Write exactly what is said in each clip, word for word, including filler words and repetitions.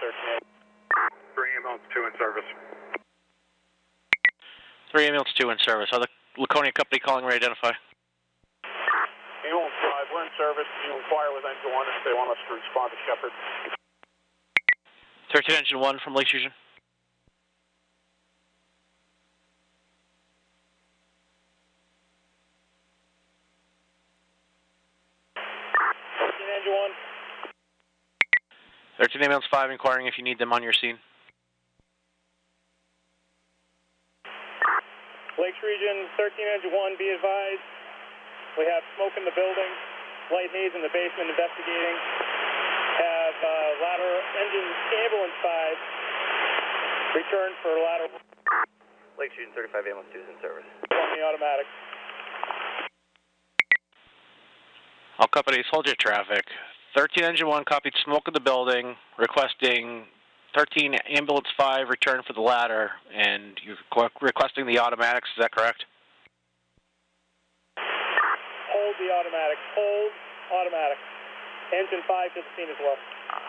thirteen. three ambulance two in service. three ambulance two in service. Other Laconia company calling, ready to identify. Ambulance five, we're in service. You inquire with engine one if they want us to respond to Shepherd. thirteen engine one from Lake Fusion. thirteen engine one. thirteen ambulance five inquiring if you need them on your scene. Lakes Region, thirteen engine one, be advised. We have smoke in the building, light haze in the basement investigating. Have uh, ladder engine ambulance five return for ladder. Lakes Region thirty-five ambulance two is in service. On the automatic. All companies, hold your traffic. thirteen engine one copied smoke in the building, requesting thirteen ambulance five return for the ladder, and you're requesting the automatics, is that correct? Hold the automatic. Hold automatic. Engine five to the scene as well.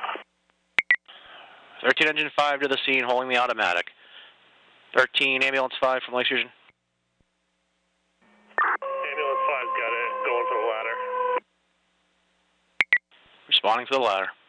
thirteen engine five to the scene, holding the automatic. thirteen ambulance five from Lake Fusion. Ambulance five's got it, going for the ladder. Responding to the ladder.